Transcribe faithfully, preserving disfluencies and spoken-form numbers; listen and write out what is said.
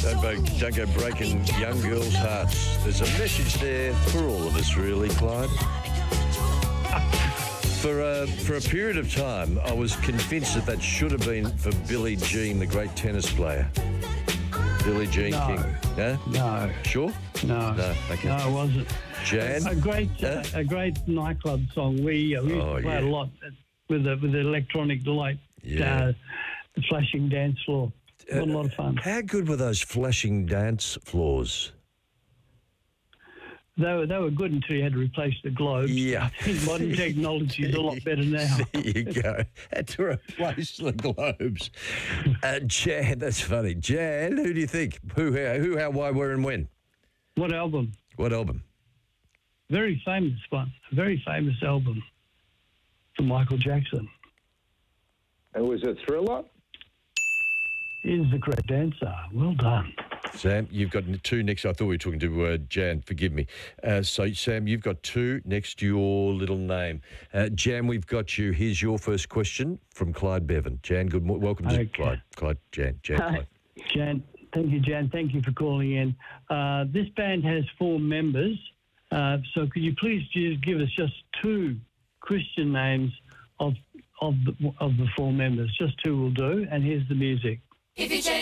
Don't go, don't go breaking young girls' hearts. There's a message there for all of us, really, Clyde. For a, for a period of time, I was convinced that that should have been for Billie Jean, the great tennis player. Billie Jean No. King. Yeah? No. Sure? No. No, okay. No, it wasn't. Jan? A great, uh, Huh? a great nightclub song. We, uh, we used Oh, to play it yeah. a lot with the with the electronic light, Yeah. uh, flashing dance floor. It was a lot of fun. How good were those flashing dance floors? They were they were good until you had to replace the globes. Yeah. Modern technology is a lot better now. There you go. Had to replace the globes. Uh, Jan, that's funny. Jan, who do you think? Who, how, who, how, why, where, and when? What album? What album? Very famous one. A very famous album from Michael Jackson. And was it Thriller? Is the correct answer. Well done. Sam, you've got two next. I thought we were talking to uh, Jan. Forgive me. Uh, so, Sam, you've got two next to your little name. Uh, Jan, we've got you. Here's your first question from Clyde Bevan. Jan, good morning. Welcome to Okay. Clyde. Clyde, Jan, Jan, Hi. Clyde. Jan, thank you, Jan. Thank you for calling in. Uh, this band has four members. Uh, so could you please just give us just two Christian names of of the, of the four members? Just two will do. And here's the music. If you change